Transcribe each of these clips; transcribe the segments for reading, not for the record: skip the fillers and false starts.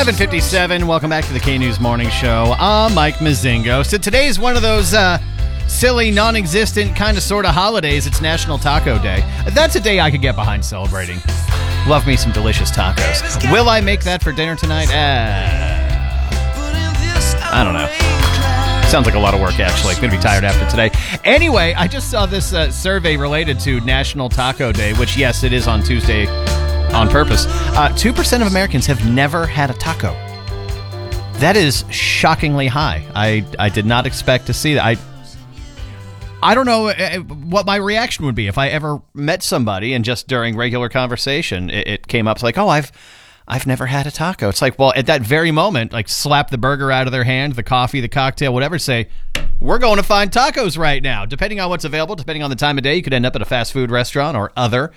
7:57. Welcome back to the K-News Morning Show. I'm Mike Mazingo. So today is one of those silly, non-existent, kind of sort of holidays. It's National Taco Day. That's a day I could get behind celebrating. Love me some delicious tacos. Will I make that for dinner tonight? I don't know. Sounds like a lot of work, actually. Going to be tired after today. Anyway, I just saw this survey related to National Taco Day, which, yes, it is on Tuesday on purpose. 2% of Americans have never had a taco. That is shockingly high. I did not expect to see that. I don't know what my reaction would be if I ever met somebody and just during regular conversation it came up. It's like, oh, I've never had a taco. It's like, well, at that very moment, like slap the burger out of their hand, the coffee, the cocktail, whatever, say, we're going to find tacos right now. Depending on what's available, depending on the time of day, you could end up at a fast food restaurant or other.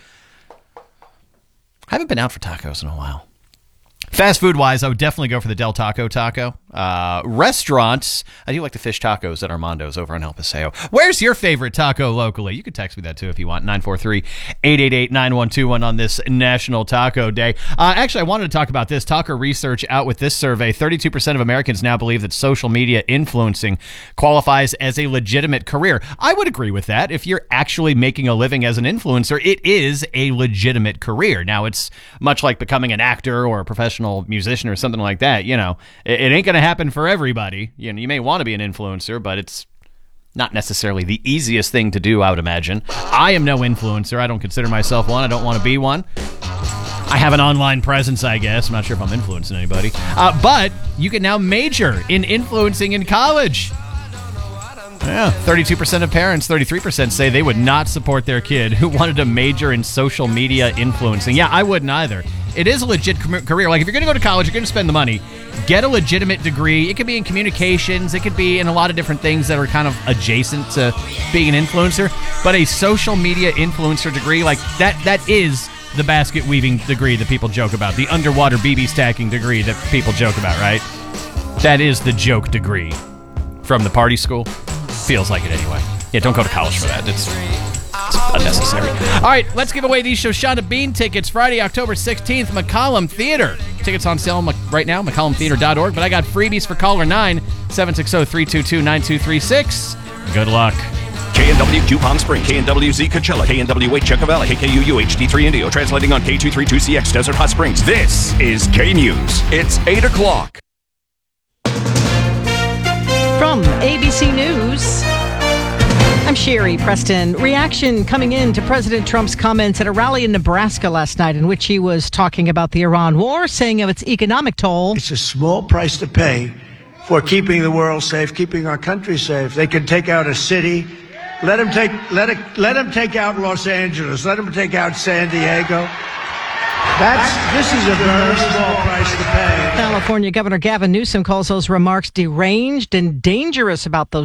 I haven't been out for tacos in a while. Fast food-wise, I would definitely go for the Del Taco taco. Restaurants, I do like the fish tacos at Armando's over in El Paseo. Where's your favorite taco locally? You can text me that, too, if you want. 943-888-9121 on this National Taco Day. Actually, I wanted to talk about this. Taco research out with this survey. 32% of Americans now believe that social media influencing qualifies as a legitimate career. I would agree with that. If you're actually making a living as an influencer, it is a legitimate career. Now, it's much like becoming an actor or a professional musician or something like that. You know, it ain't going to happen for everybody. You know, you may want to be an influencer, but it's not necessarily the easiest thing to do, I would imagine. I am no influencer. I don't consider myself one. I don't want to be one. I have an online presence, I guess. I'm not sure if I'm influencing anybody. But you can now major in influencing in college. Yeah, 32% of parents, 33% say they would not support their kid who wanted to major in social media influencing. Yeah, I wouldn't either. It is a legit career. Like, if you're going to go to college, you're going to spend the money, get a legitimate degree. It could be in communications. It could be in a lot of different things that are kind of adjacent to being an influencer. But a social media influencer degree, like that is the basket weaving degree that people joke about. The underwater BB stacking degree that people joke about, right? That is the joke degree from the party school. Feels like it anyway. Yeah, don't go to college for that. It's unnecessary. All right, let's give away these Shoshana Bean tickets. Friday, October 16th, McCollum Theater. Tickets on sale right now, McCollumtheater.org. But I got freebies for caller 9, 760-322-9236. Good luck. KNWQ Palm Springs, KNWZ Coachella, KNWH Yucca Valley, KKUU HD3 Indio, translating on K232CX Desert Hot Springs. This is K-News. It's 8 o'clock. From ABC News, I'm Sherry Preston. Reaction coming in to President Trump's comments at a rally in Nebraska last night in which he was talking about the Iran war, saying of its economic toll. It's a small price to pay for keeping the world safe, keeping our country safe. They can take out a city. Let them take out Los Angeles. Let them take out San Diego. This is a very small price to pay. California Governor Gavin Newsom calls those remarks deranged and dangerous about those